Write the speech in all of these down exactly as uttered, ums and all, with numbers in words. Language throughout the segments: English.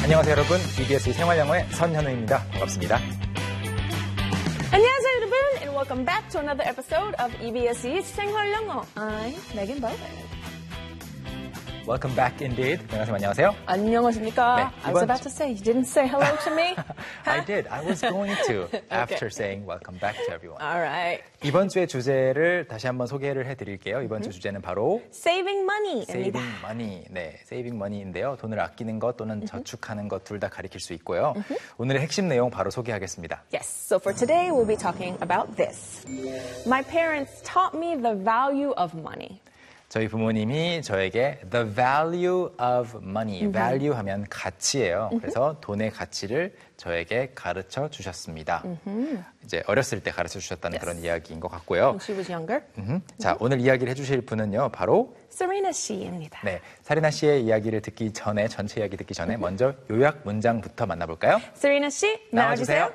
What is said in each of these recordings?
안녕하세요, 여러분. 이비에스 생활영어의 선현우입니다. 반갑습니다. 안녕하세요, 여러분, and welcome back to another episode of 이비에스의 생활영어. I'm Megan Bowman. Welcome back indeed. 선생님 안녕하세요. 안녕하십니까? 네, I was about to say, you didn't say hello to me? I did. I was going to after saying welcome back to everyone. All right. 이번 주의 주제를 다시 한번 소개를 해드릴게요. 이번 주 주제는 바로 Saving money입니다. saving money. 네, saving money인데요. 돈을 아끼는 것 또는 저축하는 것 둘 다 가리킬 수 있고요. 오늘의 핵심 내용 바로 소개하겠습니다. Yes, so for today we'll be talking about this. My parents taught me the value of money. 저희 부모님이 저에게 the value of money, Mm-hmm. value 하면 가치예요. Mm-hmm. 그래서 돈의 가치를 저에게 가르쳐 주셨습니다. Mm-hmm. 이제 어렸을 때 가르쳐 주셨다는 Yes. 그런 이야기인 것 같고요. When she was younger. Mm-hmm. 자, 오늘 이야기를 해주실 분은요, 바로 Serena 씨입니다. 네, 사리나 씨의 이야기를 듣기 전에, 전체 이야기 듣기 전에 먼저 요약 문장부터 만나볼까요? Serena 씨, 나와주세요.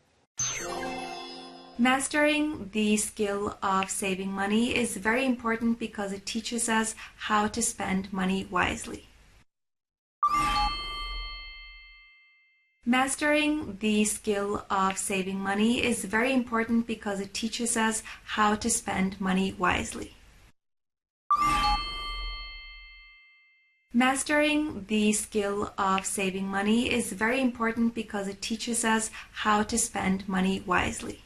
Mastering the skill of saving money is very important because it teaches us how to spend money wisely. Mastering the skill of saving money is very important because it teaches us how to spend money wisely. Mastering the skill of saving money is very important because it teaches us how to spend money wisely.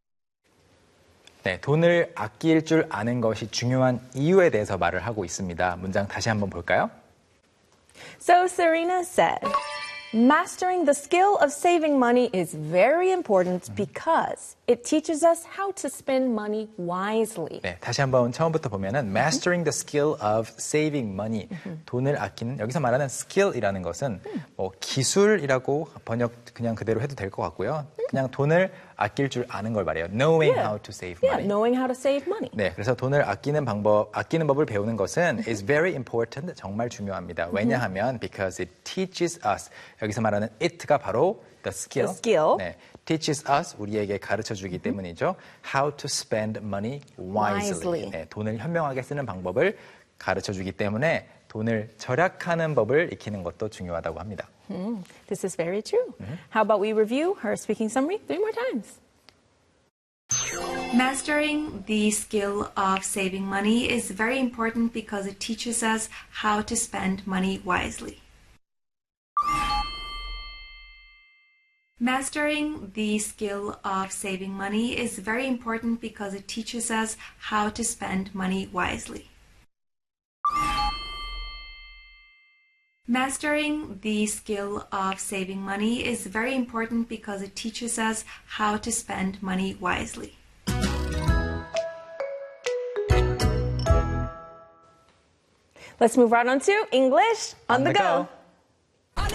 네, 돈을 아낄 줄 아는 것이 중요한 이유에 대해서 말을 하고 있습니다. 문장 다시 한번 볼까요? So Serena said, mastering the skill of saving money is very important because it teaches us how to spend money wisely. 네, 다시 한번 처음부터 보면은 mastering the skill of saving money, 돈을 아끼는, 여기서 말하는 skill이라는 것은 뭐 기술이라고 번역 그냥 그대로 해도 될 것 같고요. 그냥 돈을 아낄 줄 아는 걸 말해요. Knowing Yeah. how to save Yeah, money. knowing how to save money. 네, 그래서 돈을 아끼는 방법, 아끼는 법을 배우는 것은 is very important, 정말 중요합니다. 왜냐하면 because it teaches us, 여기서 말하는 it가 바로 the skill, The skill. 네, teaches us, 우리에게 가르쳐주기 때문이죠. How to spend money wisely. Wisely. 네, 돈을 현명하게 쓰는 방법을 가르쳐주기 때문에 돈을 절약하는 법을 익히는 것도 중요하다고 합니다. Mm, this is very true. How about we review her speaking summary three more times? Mastering the skill of saving money is very important because it teaches us how to spend money wisely. Mastering the skill of saving money is very important because it teaches us how to spend money wisely. Mastering the skill of saving money is very important because it teaches us how to spend money wisely. Let's move right on to English on, On the, the go. go.